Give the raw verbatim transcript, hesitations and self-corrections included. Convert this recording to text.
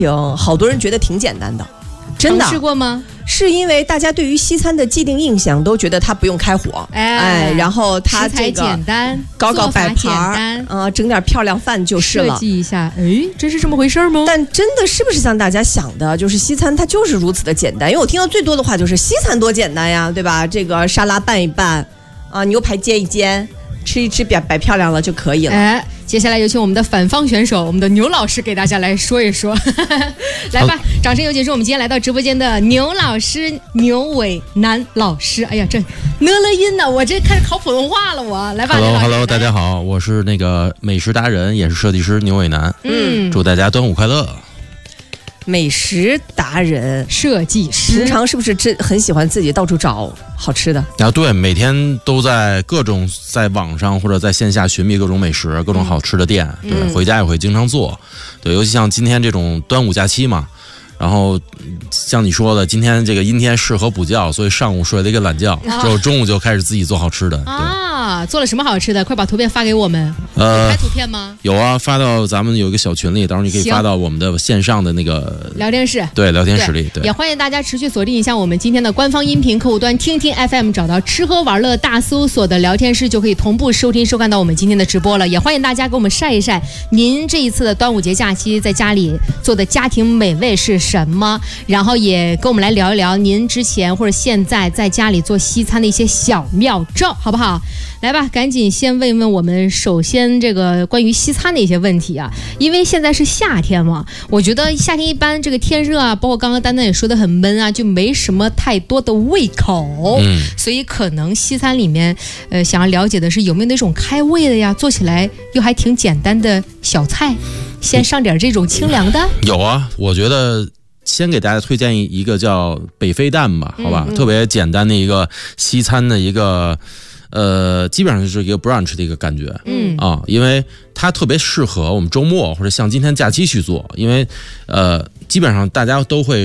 有好多人觉得挺简单的，真的。 尝试过吗？ 是因为大家对于西餐的既定印象都觉得它不用开火， 哎， 哎然后它这个食材简单， 搞搞摆盘啊、呃，整点漂亮饭就是了。 设计一下，哎，真是这么回事吗？ 但真的是不是像大家想的，就是西餐它就是如此的简单？因为我听到最多的话就是西餐多简单呀，对吧？这个沙拉拌一拌，啊，牛排煎一煎，吃一吃，摆摆漂亮了就可以了。 哎，接下来有请我们的反方选手，我们的牛老师给大家来说一说。来吧，掌声有请是我们今天来到直播间的牛老师牛伟南老师。哎呀，这呢了音呢，我这开始考普通话了，我来吧。 Hello Hello， 大家好，我是那个美食达人，也是设计师牛伟南。嗯，祝大家端午快乐。 美食达人、 设计师， 平常是不是真很喜欢自己到处找好吃的？ 啊，对，每天都在各种在网上或者在线下寻觅各种美食、各种好吃的店。嗯、对、嗯，回家也会经常做。对，尤其像今天这种端午假期嘛，然后像你说的，今天这个阴天适合补觉，所以上午睡了一个懒觉，之后中午就开始自己做好吃的。对啊，做了什么好吃的？快把图片发给我们。呃，拍图片吗？ 有啊，发到咱们有一个小群里，到时候你可以发到我们的线上的那个聊天室。 对，聊天室里。对， 也欢迎大家持续锁定一下我们今天的官方音频客户端，听听 F M， 找到吃喝玩乐大搜索的聊天室，就可以同步收听收看到我们今天的直播了。也欢迎大家给我们晒一晒您这一次的端午节假期在家里做的家庭美味是什么，然后也跟我们来聊一聊您之前或者现在在家里做西餐的一些小妙招，好不好？来吧，赶紧先问问我们，首先这个关于西餐的一些问题啊，因为现在是夏天嘛，我觉得夏天一般这个天热啊，包括刚刚丹丹也说的很闷啊，就没什么太多的胃口，嗯，所以可能西餐里面，呃，想要了解的是有没有那种开胃的呀，做起来又还挺简单的小菜，先上点这种清凉的。 有啊，我觉得。先给大家推荐一个叫北非蛋吧，好吧、嗯嗯，特别简单的一个西餐的一个，呃，基本上就是一个 brunch 的一个感觉，嗯啊，因为它特别适合我们周末或者像今天假期去做，因为呃，基本上大家都会。